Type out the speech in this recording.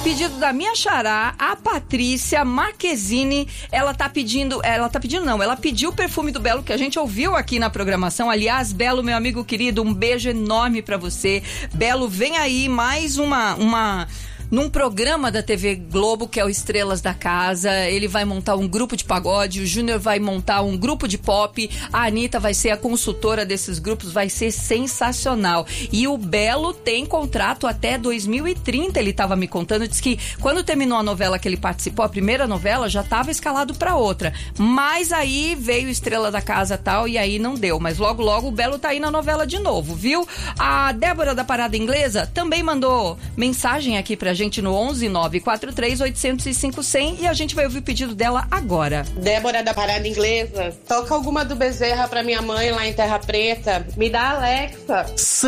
Pedido da minha xará, a Patrícia Marquezine. Ela pediu o perfume do Belo, que a gente ouviu aqui na programação. Aliás, Belo, meu amigo querido, um beijo enorme pra você. Belo, vem aí mais num programa da TV Globo, que é o Estrelas da Casa. Ele vai montar um grupo de pagode, o Júnior vai montar um grupo de pop, a Anitta vai ser a consultora desses grupos, vai ser sensacional. E o Belo tem contrato até 2030, ele tava me contando, disse que quando terminou a novela que ele participou, a primeira novela, já tava escalado pra outra, mas aí veio Estrela da Casa tal, e aí não deu, mas logo o Belo tá aí na novela de novo, viu? A Débora da Parada Inglesa também mandou mensagem aqui pra gente no 11 943 805 100 e a gente vai ouvir o pedido dela agora. Débora da Parada Inglesa, toca alguma do Bezerra pra minha mãe lá em Terra Preta. Me dá Alexa.